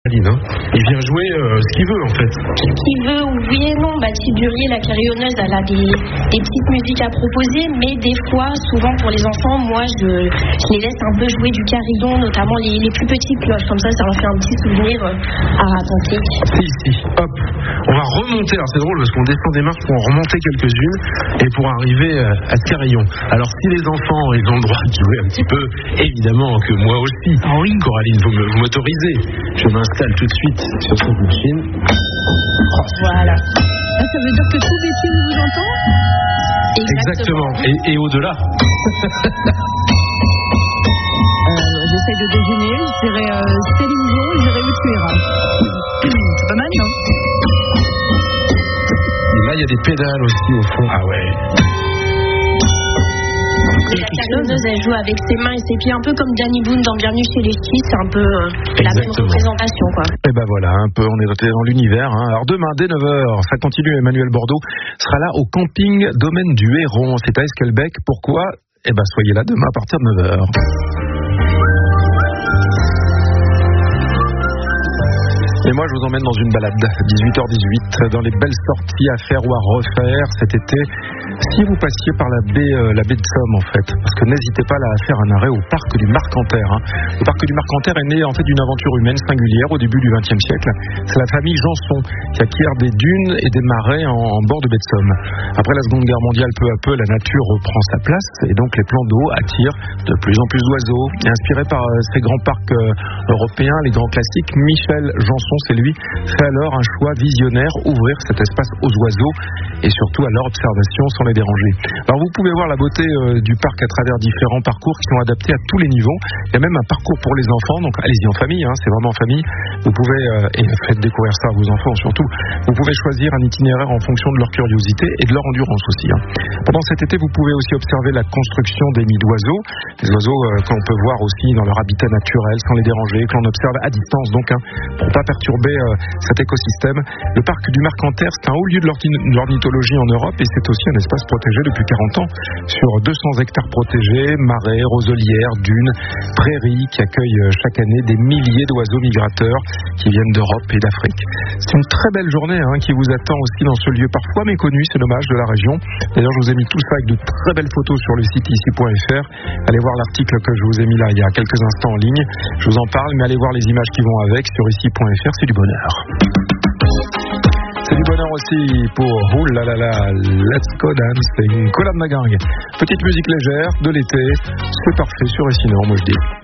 Aline, hein. Il vient jouer ce qu'il veut en fait. Ce qu'il veut, oui et non. Mathilde Durier, la carillonneuse, elle a des petites musiques à proposer, mais des fois, souvent pour les enfants, moi je les laisse un peu jouer du carillon, notamment les plus petites cloches. Comme ça leur fait un petit souvenir à raconter. Si, hop. On va remonter, alors c'est drôle parce qu'on descend des marches pour en remonter quelques-unes et pour arriver à ce carillon. Alors si les enfants ils ont le droit de jouer un petit peu, évidemment que moi aussi. Oh oui. Coraline, vous m'autorisez. Je m'installe tout de suite sur cette machine. Voilà. Là, ça veut dire que tout Béthune vous entend ? Exactement. Et au-delà. J'essaie de déjeuner, je dirais Céline Dion, je dirais où tu iras. C'est pas mal, non ? Et là, il y a des pédales aussi au fond. Ah ouais. Et la carillonneuse, elle joue avec ses mains et ses pieds, un peu comme Danny Boone dans Bienvenue chez les Ch'tis, c'est un peu la même représentation, quoi. Et ben voilà, un peu, on est dans l'univers. Hein. Alors demain, dès 9h, ça continue, Emmanuel Bordeaux sera là au camping Domaine du Héron, c'est à Esquelbec. Pourquoi ? Eh ben soyez là demain à partir de 9h. Et moi, je vous emmène dans une balade, 18h18, dans les belles sorties à faire ou à refaire cet été. Si vous passiez par la baie de Somme, en fait, parce que n'hésitez pas là à faire un arrêt au parc du Marcanterre. Hein. Le parc du Marcanterre est né en fait d'une aventure humaine singulière au début du XXe siècle. C'est la famille Janson qui acquiert des dunes et des marais en bord de baie de Somme. Après la Seconde Guerre mondiale, peu à peu, la nature reprend sa place et donc les plans d'eau attirent de plus en plus d'oiseaux. Et inspiré par ces grands parcs européens, les grands classiques, Michel Janson, c'est lui, fait alors un choix visionnaire, ouvrir cet espace aux oiseaux et surtout à leur observation sans les déranger. Alors vous pouvez voir la beauté du parc à travers différents parcours qui sont adaptés à tous les niveaux. Il y a même un parcours pour les enfants, donc allez-y en famille, hein, c'est vraiment en famille. Vous pouvez, et faites découvrir ça à vos enfants surtout, vous pouvez choisir un itinéraire en fonction de leur curiosité et de leur endurance aussi. Hein. Pendant cet été, vous pouvez aussi observer la construction des nids d'oiseaux, des oiseaux que l'on peut voir aussi dans leur habitat naturel sans les déranger, que l'on observe à distance donc, hein, pour ne pas perturber cet écosystème. Le parc du Marcanterre, c'est un haut lieu de l'ornithologie en Europe et c'est aussi un espace protégé depuis 40 ans sur 200 hectares protégés, marais, roselières, dunes, prairies qui accueillent chaque année des milliers d'oiseaux migrateurs qui viennent d'Europe et d'Afrique. C'est une très belle journée qui vous attend aussi dans ce lieu parfois méconnu, c'est dommage, de la région. D'ailleurs, je vous ai mis tout ça avec de très belles photos sur le site ici.fr. Allez voir l'article que je vous ai mis là il y a quelques instants en ligne. Je vous en parle, mais allez voir les images qui vont avec sur ici.fr, c'est du bonheur. C'est du bonheur aussi pour Ouh là là là, Let's Go Dancing, Colin McGarg. Petite musique légère de l'été, c'est parfait sur Ici Nord, moi je dis.